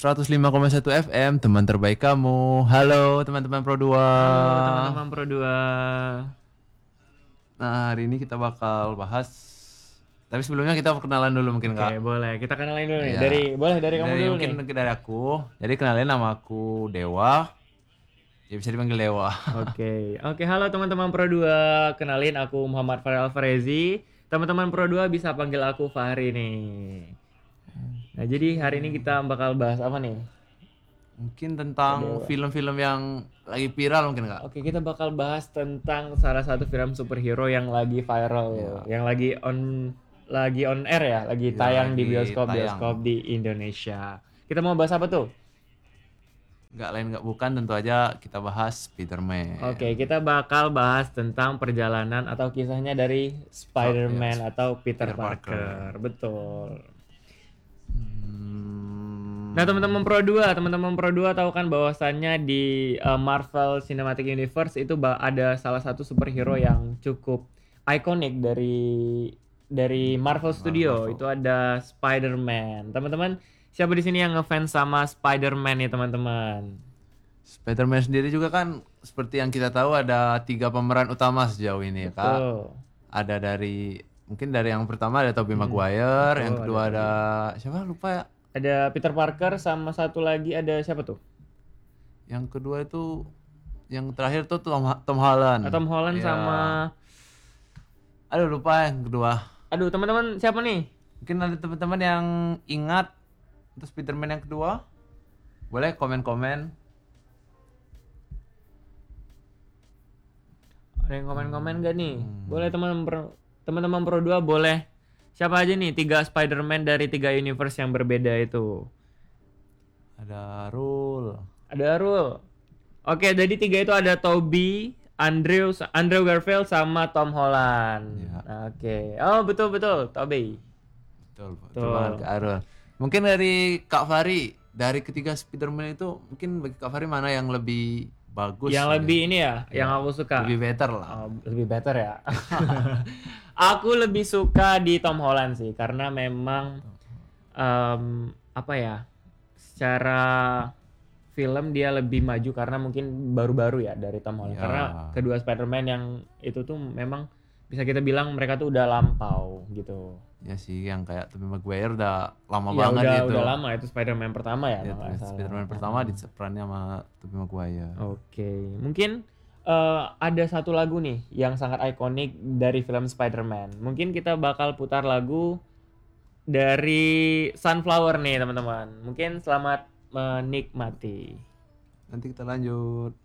105,1 FM, teman terbaik kamu. Halo teman-teman Pro 2. Halo teman-teman Pro 2. Nah, hari ini kita bakal bahas. Tapi sebelumnya kita perkenalan dulu mungkin, Oke, Kak. boleh. Kita kenalin dulu nih. Ya. Boleh dari kamu dulu mungkin nih. dari aku. Jadi kenalin, nama aku Dewa. Ya bisa dipanggil Dewa. Oke, halo teman-teman Pro 2. Kenalin aku Muhammad Farel Alfarezi. Teman-teman Pro 2 bisa panggil aku Fahri nih. Nah, jadi hari ini kita bakal bahas apa nih? Mungkin tentang Dewa. film-film yang lagi viral mungkin, Kak. Oke, kita bakal bahas tentang salah satu film superhero yang lagi viral, yang lagi on air ya, lagi Ya, tayang di lagi bioskop-bioskop tayang. di Indonesia. Kita mau bahas apa tuh? Nggak lain nggak bukan, tentu aja kita bahas Spider-Man. Oke, kita bakal bahas tentang perjalanan atau kisahnya dari Spider-Man atau Peter Peter Parker. Parker. Betul. Hmm, Nah, teman-teman Pro 2 tahu kan bahwasannya di Marvel Cinematic Universe itu ada salah satu superhero yang cukup ikonik dari Marvel Studio. Marvel. Itu ada Spider-Man. Teman-teman, siapa di sini yang ngefans sama Spider-Man nih, teman-teman? Spider-Man sendiri juga kan seperti yang kita tahu ada 3 pemeran utama sejauh ini ya, Kak. Betul. Ada mungkin dari yang pertama ada Tobey Maguire, yang kedua ada siapa lupa ya. Ada Peter Parker sama satu lagi ada siapa tuh? Yang kedua itu yang terakhir tuh Tom Holland. Tom Holland Ya. sama Aduh lupa yang kedua. aduh teman-teman siapa nih? Mungkin ada teman-teman yang ingat untuk Spider-Man yang kedua. Boleh komen-komen. Ada yang komen-komen gak nih? Boleh teman-teman Pro 2 boleh. Siapa aja nih 3 Spider-Man dari 3 universe yang berbeda itu? Ada Rule. Ada Arul. Oke, jadi 3 itu ada Tobey, Andrew Garfield sama Tom Holland. Ya. Oke. Oh, betul Tobey. Betul banget Kak Arul. Mungkin dari Kak Fari, dari ketiga Spider-Man itu mungkin bagi Kak Fari mana yang lebih bagus? Yang lebih ini ya, yang aku suka. Lebih better lah. Oh, lebih better ya. Aku lebih suka di Tom Holland sih, karena memang apa ya, secara film dia lebih maju karena mungkin baru-baru ya dari Tom Holland. Ya. Karena kedua Spider-Man yang itu tuh memang bisa kita bilang mereka tuh udah lampau gitu. Ya sih, yang kayak Tobey Maguire udah lama Ya banget gitu. udah lama itu Spider-Man pertama ya. Ya, kalau nggak salah. Spider-Man pertama perannya sama Tobey Maguire. Oke, mungkin ada satu lagu nih yang sangat ikonik dari film Spider-Man. Mungkin kita bakal putar lagu dari Sunflower nih teman-teman. Mungkin selamat menikmati. Nanti kita lanjut.